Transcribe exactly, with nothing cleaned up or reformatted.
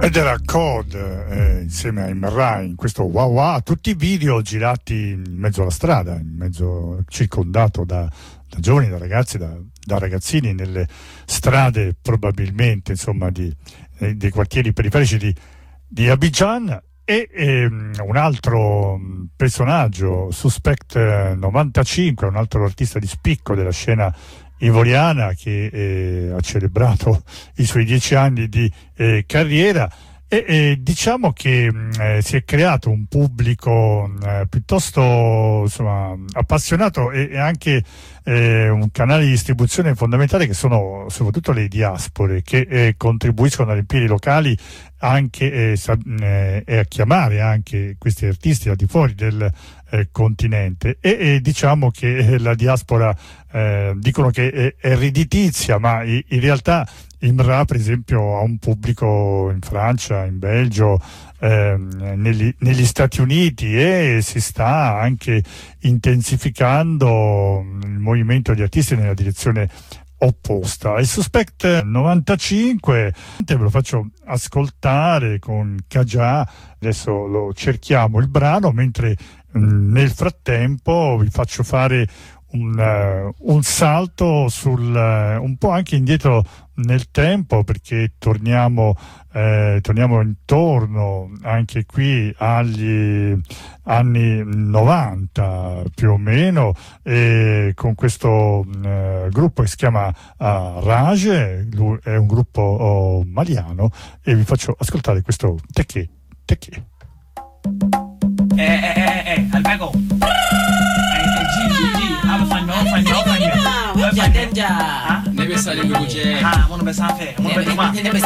Ed era Code eh, insieme a Imrai in questo wow wow, tutti i video girati in mezzo alla strada, in mezzo circondato da, da giovani, da ragazzi, da, da ragazzini nelle strade probabilmente insomma di, eh, dei quartieri periferici di, di Abidjan. E ehm, un altro personaggio, Suspect novantacinque, un altro artista di spicco della scena ivoriana che eh, ha celebrato i suoi dieci anni di eh, carriera e eh, diciamo che eh, si è creato un pubblico eh, piuttosto insomma appassionato e, e anche eh, un canale di distribuzione fondamentale che sono soprattutto le diaspore che eh, contribuiscono a riempire i locali anche eh, sa, eh, e a chiamare anche questi artisti al di fuori del eh, continente e, e diciamo che eh, la diaspora eh, dicono che è, è redditizia, ma in, in realtà Imra per esempio ha un pubblico in Francia, in Belgio, eh, negli, negli Stati Uniti e si sta anche intensificando il movimento di artisti nella direzione opposta. Il Suspect novantacinque ve lo faccio ascoltare con Kaja, adesso lo cerchiamo il brano, mentre mh, nel frattempo vi faccio fare un, uh, un salto sul uh, un po' anche indietro nel tempo, perché torniamo eh, torniamo intorno anche qui agli anni novanta più o meno, e con questo eh, gruppo che si chiama uh, Rage, lui è un gruppo oh, maliano, e vi faccio ascoltare questo Teché Teché. Eh eh eh eh Albago. Danger. Never saw the good. Ah, one of the